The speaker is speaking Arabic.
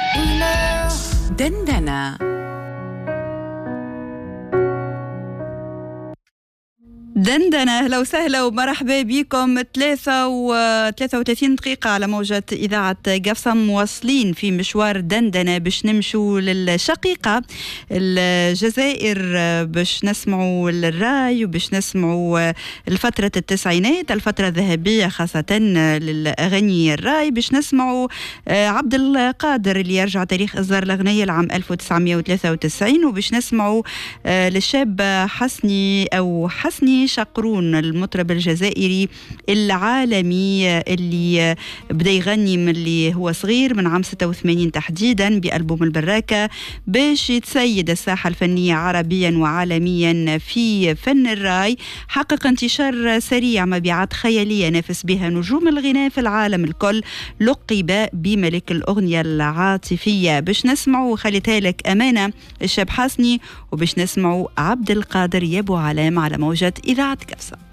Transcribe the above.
دندنة. دندنة، أهلا وسهلا ومرحبا بكم. 33 دقيقة على موجة إذاعة قفصة، مواصلين في مشوار دندنة باش نمشوا للشقيقة الجزائر، باش نسمعوا الراي وباش نسمعوا الفترة التسعينات، الفترة الذهبية خاصة للأغاني الراي. باش نسمعوا عبد القادر اللي يرجع تاريخ إصدار الأغنية العام 1993، وباش نسمعوا للشاب حسني أو حسني شقرون، المطرب الجزائري العالمي اللي بدأ يغني من اللي هو صغير، من عام 86 تحديدا بألبوم البراكة، باش يتسيد الساحة الفنية عربيا وعالميا في فن الراي. حقق انتشار سريع، مبيعات خيالية نافس بها نجوم الغناء في العالم الكل، لقب بملك الأغنية العاطفية. باش نسمعوا خليتها لك أمانة الشاب حسني، وباش نسمعوا عبد القادر يا ابو علام على موجة إذاعة قفصة.